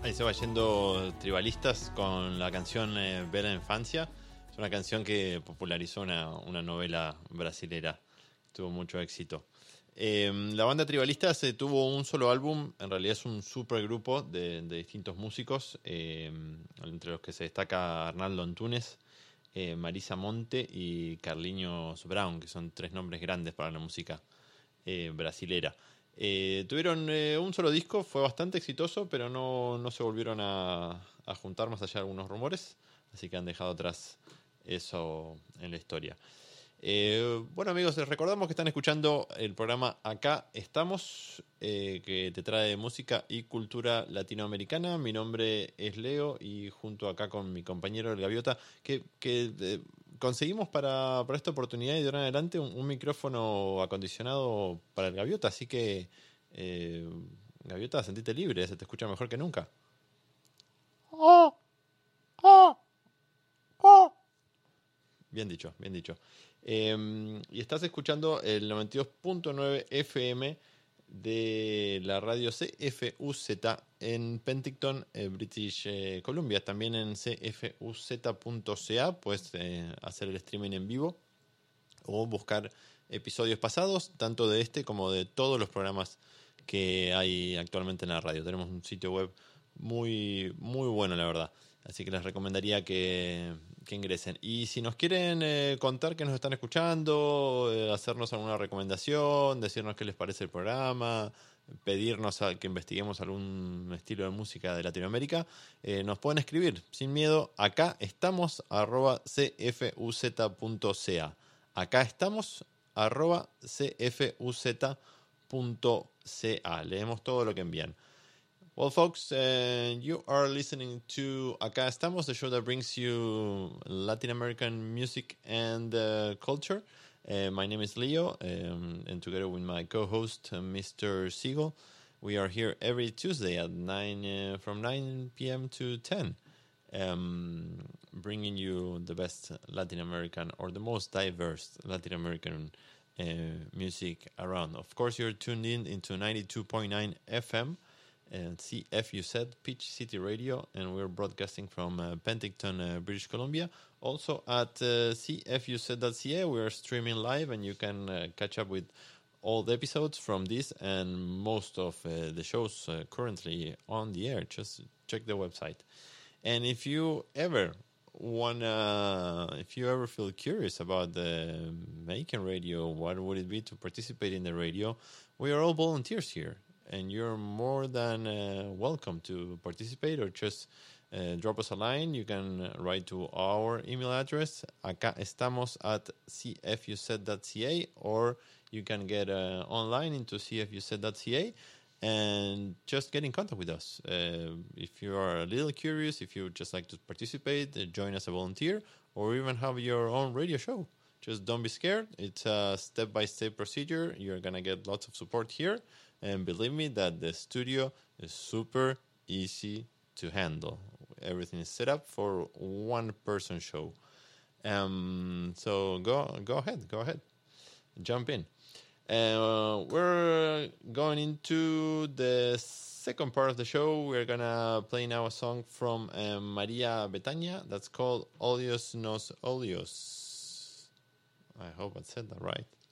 Ahí se va yendo Tribalistas con la canción Bela Infancia. Es una canción que popularizó una novela brasilera. Tuvo mucho éxito. La banda Tribalistas tuvo un solo álbum. En realidad es un supergrupo de distintos músicos, entre los que se destaca Arnaldo Antunes, Marisa Monte y Carlinhos Brown, que son tres nombres grandes para la música brasilera. Tuvieron un solo disco, fue bastante exitoso, pero no se volvieron a juntar más allá de algunos rumores, así que han dejado atrás eso en la historia. Bueno amigos, les recordamos que están escuchando el programa Acá Estamos, que te trae música y cultura latinoamericana. Mi nombre es Leo y junto acá con mi compañero El Gaviota, que conseguimos para esta oportunidad y de ahora en adelante un micrófono acondicionado para el Gaviota, así que Gaviota, sentite libre, se te escucha mejor que nunca. Bien dicho, bien dicho. Y estás escuchando el 92.9 FM de la radio CFUZ en Penticton, British Columbia. También en cfuz.ca puedes hacer el streaming en vivo o buscar episodios pasados, tanto de este como de todos los programas que hay actualmente en la radio. Tenemos un sitio web muy, muy bueno, la verdad. Así que les recomendaría que ingresen. Y si nos quieren contar que nos están escuchando, hacernos alguna recomendación, decirnos qué les parece el programa, pedirnos que investiguemos algún estilo de música de Latinoamérica, nos pueden escribir sin miedo. Acá estamos @cfuz.ca. Acá estamos @cfuz.ca. Leemos todo lo que envían. Well, folks, you are listening to Acá Estamos, the show that brings you Latin American music and culture. My name is Leo, and together with my co-host, Mr. Siegel, we are here every Tuesday at from 9 p.m. to 10, bringing you the best Latin American or the most diverse Latin American music around. Of course, you're tuned into 92.9 FM. CFUZ, Peach City Radio, and we're broadcasting from Penticton, British Columbia. Also at cfuz.ca, we're streaming live, and you can catch up with all the episodes from this and most of the shows currently on the air. Just check the website. And if you ever feel curious about making radio, what would it be to participate in the radio? We are all volunteers here. And you're more than welcome to participate or just drop us a line. You can write to our email address, acaestamos@cfuz.ca, or you can get online into cfuz.ca and just get in contact with us. If you are a little curious, if you would just like to participate, join as a volunteer, or even have your own radio show. Just don't be scared. It's a step-by-step procedure. You're going to get lots of support here. And believe me that the studio is super easy to handle. Everything is set up for one-person show. So go ahead. Jump in. We're going into the second part of the show. We're going to play now a song from Maria Bethania that's called Óleos nos Óleos. I hope I said that right.